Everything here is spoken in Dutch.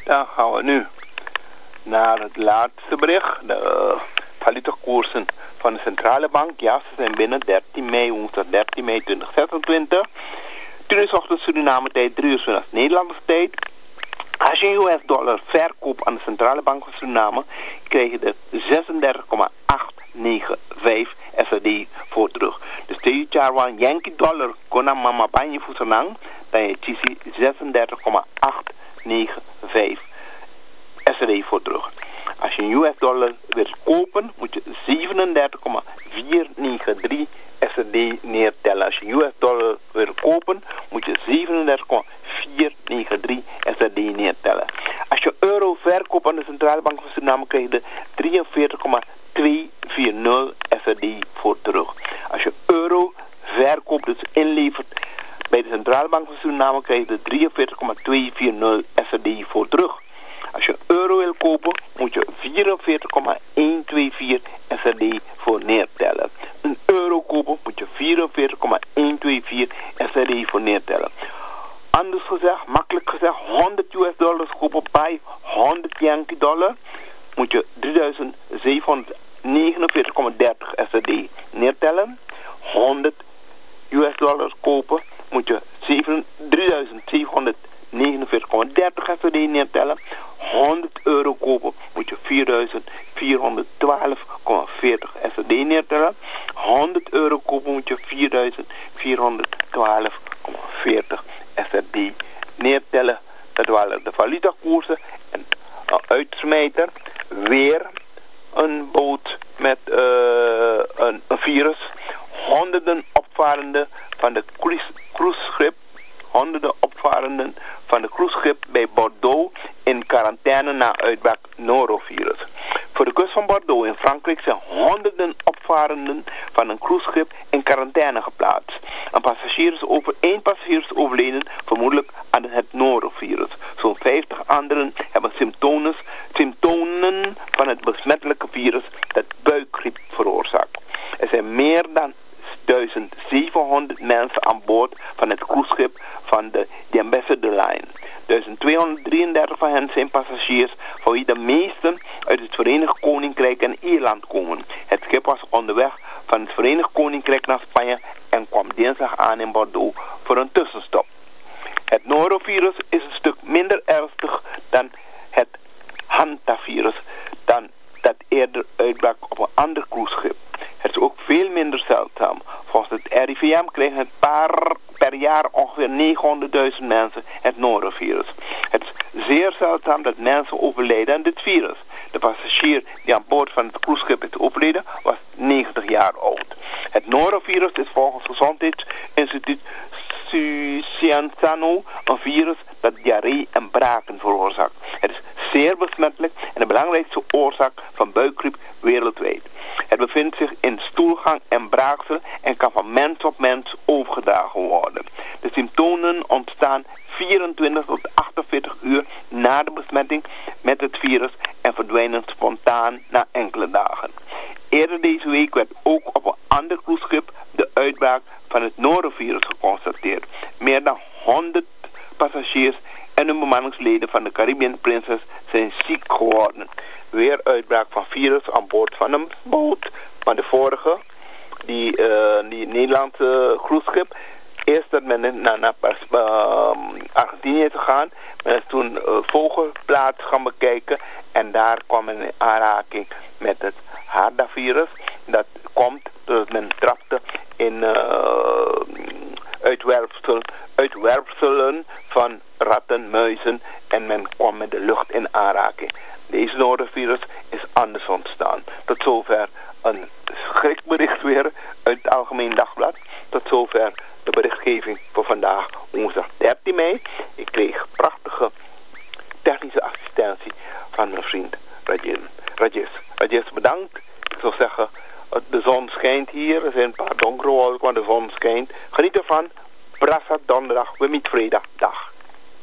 Dan gaan we nu naar het laatste bericht. De valutakoersen van de centrale bank. Ja, ze zijn binnen 13 mei, woensdag 13 mei 2026. 10 uur ochtend Suriname tijd, 3 uur 's middags Nederlandse tijd. Als je een US-dollar verkoopt aan de centrale bank van Suriname, krijg je er 36,895 SRD voor terug. Dus tegen Charwan Yankee dollar kon mama banje voor Sanang, dan je 36,895 SRD voor terug. Als je een US-dollar wilt kopen, moet je 37,493 SRD neertellen. Als je een US-dollar wil kopen, moet je 37,493 SRD neertellen. Als je euro verkoopt aan de centrale bank van Suriname, krijg je 43,240 SRD voor terug. Als je euro verkoopt, dus inlevert bij de centrale bank van Suriname, krijg je 43,240 SRD voor terug. Als je euro wil kopen, moet je 44,124 SRD voor neertellen. Een euro kopen, moet je 44,124 SRD voor neertellen. Anders gezegd, makkelijk gezegd, 100 US-dollars kopen bij 100 Yankee dollar, moet je 3749,30 SRD neertellen. 100 US-dollars kopen, moet je 3749,30 SRD neertellen. 100 euro kopen, moet je 4412,40 SRD neertellen. 100 euro kopen, moet je 4412,40 SRD neertellen. Dat waren de valutakoersen. En uitsmijter, weer een boot met een virus. Honderden opvarenden van de cruiseschip. Honderden opvarenden van de cruiseschip bij Bordeaux in quarantaine na uitbraak norovirus. Voor de kust van Bordeaux in Frankrijk zijn honderden opvarenden van een cruiseschip in quarantaine geplaatst. Één passagier is overleden, vermoedelijk aan het norovirus. Zo'n 50 anderen hebben symptomen van het besmettelijke virus dat buikgriep veroorzaakt. Er zijn meer dan 1700 mensen aan boord van het cruiseschip van de Ambassador Line. 1233 van hen zijn passagiers, van wie de meesten uit het Verenigd Koninkrijk en Ierland komen. Het schip was onderweg van het Verenigd Koninkrijk naar Spanje en kwam dinsdag aan in Bordeaux voor een tussenstop. Het norovirus is een stuk minder ernstig dan het hantavirus, dan dat eerder uitbrak op een ander cruiseschip. Het is ook veel minder zeldzaam. Volgens het RIVM krijgen per jaar ongeveer 900.000 mensen het norovirus. Het is zeer zeldzaam dat mensen overlijden aan dit virus. De passagier die aan boord van het cruiseschip is overleden was 90 jaar oud. Het norovirus is volgens het Gezondheidsinstituut Cienzano een virus dat diarree en braken veroorzaakt. Het is zeer besmettelijk en de belangrijkste oorzaak van buikgriep wereldwijd. Het bevindt zich in stoelgang en braaksel en kan van mens op mens overgedragen worden. De symptomen ontstaan 24 tot 48 uur na de besmetting met het virus en verdwijnen spontaan na enkele dagen. Eerder deze week werd ook op een ander cruiseschip de uitbraak van het norovirus geconstateerd. Meer dan 100 passagiers en hun bemanningsleden van de Caribbean Princess zijn ziek geworden. Weer uitbraak van virus aan boord van een boot. Maar de vorige, die Nederlandse cruiseschip, eerst dat men naar Argentinië is gegaan. Men is toen vogelplaats gaan bekijken en daar kwam men in aanraking met het HARDA-virus. Dat komt doordat men trapte in uitwerpselen van ratten, muizen en men kwam met de lucht in aanraking. Deze norovirus is anders ontstaan. Tot zover een schrikbericht weer uit het Algemeen Dagblad. Tot zover de berichtgeving voor vandaag, woensdag 13 mei. Ik kreeg prachtige technische assistentie van mijn vriend Rajesh, bedankt. Ik zou zeggen, de zon schijnt hier. Er zijn een paar donkere wolken, maar de zon schijnt. Geniet ervan. Prasad donderdag, we meet vrijdag. Dag.